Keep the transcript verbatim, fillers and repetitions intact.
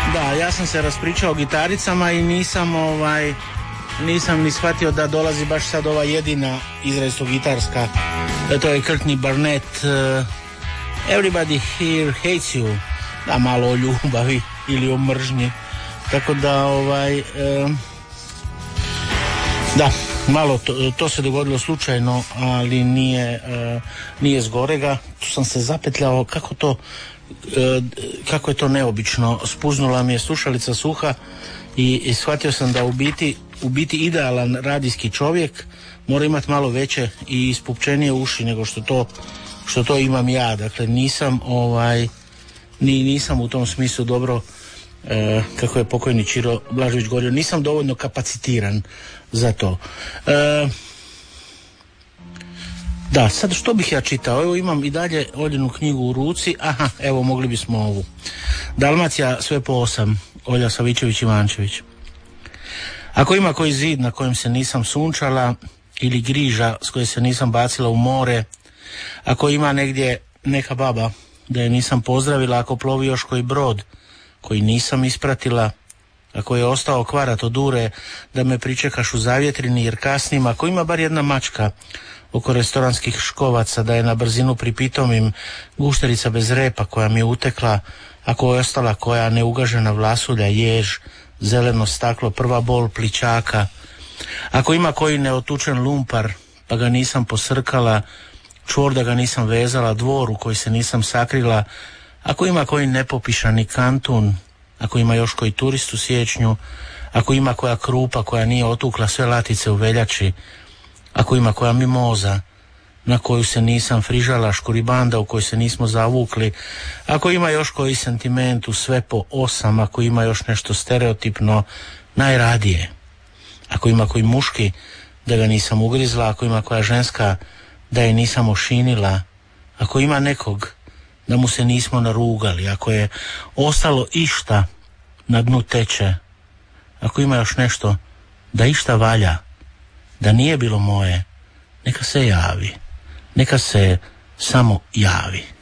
Da, ja sam se raspričao o gitaricama i nisam ovaj nisam ni shvatio da dolazi baš sad ova jedina izrazito gitarska. To je Courtney Barnett, uh, Everybody Here Hates You. Da, malo o ljubavi ili o mržnji. Tako da ovaj uh, da, malo to, to se dogodilo slučajno, ali nije uh, nije zgorega. Tu sam se zapetljao kako to kako je to neobično. Spuznula mi je slušalica suha i, i shvatio sam da u biti, u biti idealan radijski čovjek mora imati malo veće i ispupčenije uši nego što to, što to imam ja. Dakle, nisam ovaj ni, nisam u tom smislu dobro e, kako je pokojni Čiro Blažević govorio, nisam dovoljno kapacitiran za to. E, Da, sad što bih ja čitao? Evo imam i dalje Oljinu knjigu u ruci. Aha, evo mogli bismo ovu. Dalmacija sve po osam. Olja Savičević-Ivančević. Ako ima koji zid na kojem se nisam sunčala ili griža s koje se nisam bacila u more, ako ima negdje neka baba da je nisam pozdravila, ako plovi još koji brod koji nisam ispratila, ako je ostao kvarat od ure da me pričekaš u zavjetrini jer kasnim, ako ima bar jedna mačka oko restoranskih škovaca da je na brzinu pripitomim, gušterica bez repa koja mi je utekla, ako je ostala koja neugažena vlasulja, jež, zeleno staklo, prva bol plićaka, ako ima koji neotučen lumpar pa ga nisam posrkala, čvor da ga nisam vezala, dvor u koji se nisam sakrila, ako ima koji nepopišani kantun, ako ima još koji turist u siječnju, ako ima koja krupa koja nije otukla sve latice u veljači, ako ima koja mimoza na koju se nisam frižala, škuribanda u koju se nismo zavukli, ako ima još koji sentiment u sve po osam, ako ima još nešto stereotipno, najradije. Ako ima koji muški da ga nisam ugrizla, ako ima koja ženska da je nisam ošinila, ako ima nekog da mu se nismo narugali, ako je ostalo išta na dnu teče, ako ima još nešto da išta valja, da nije bilo moje, neka se javi, neka se samo javi.